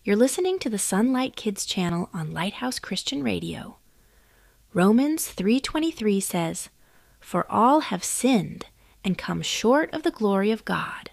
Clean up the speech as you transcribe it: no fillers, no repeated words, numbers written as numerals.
You're listening to the Sunlight Kids channel on Lighthouse Christian Radio. Romans 3:23 says, "For all have sinned and come short of the glory of God."